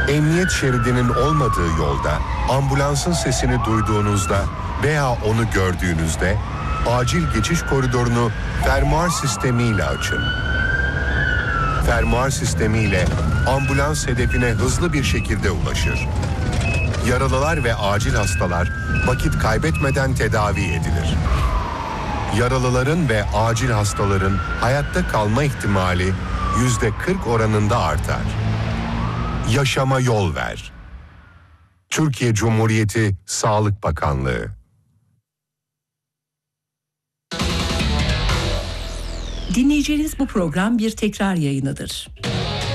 Emniyet şeridinin olmadığı yolda ambulansın sesini duyduğunuzda veya onu gördüğünüzde acil geçiş koridorunu fermuar sistemiyle açın. Fermuar sistemiyle ambulans hedefine hızlı bir şekilde ulaşır. Yaralılar ve acil hastalar vakit kaybetmeden tedavi edilir. Yaralıların ve acil hastaların hayatta kalma ihtimali %40 oranında artar. Yaşama yol ver. Türkiye Cumhuriyeti Sağlık Bakanlığı. Dinleyeceğiniz bu program bir tekrar yayınıdır.